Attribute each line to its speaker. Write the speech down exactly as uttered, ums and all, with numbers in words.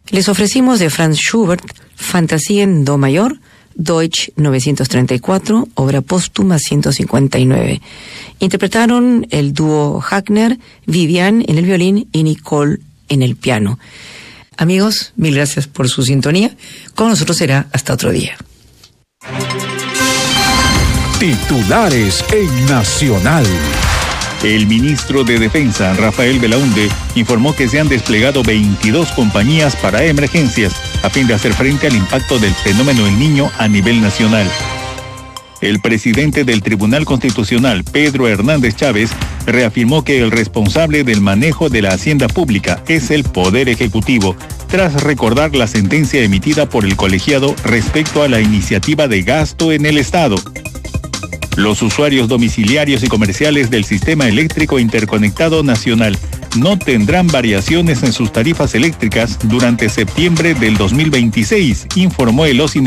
Speaker 1: Les ofrecimos de Franz Schubert, Fantasía en Do mayor, Deutsch novecientos treinta y cuatro, obra póstuma ciento cincuenta y nueve. Interpretaron el dúo Hackner, Vivian en el violín y Nicole en el piano. Amigos, mil gracias por su sintonía. Con nosotros será hasta otro día.
Speaker 2: Titulares en Nacional.
Speaker 3: El ministro de Defensa, Rafael Belaúnde, informó que se han desplegado veintidós compañías para emergencias a fin de hacer frente al impacto del fenómeno El Niño a nivel nacional. El presidente del Tribunal Constitucional, Pedro Hernández Chávez, reafirmó que el responsable del manejo de la hacienda pública es el Poder Ejecutivo, tras recordar la sentencia emitida por el colegiado respecto a la iniciativa de gasto en el Estado. Los usuarios domiciliarios y comerciales del Sistema Eléctrico Interconectado Nacional no tendrán variaciones en sus tarifas eléctricas durante septiembre del dos mil veintiséis, informó el O S I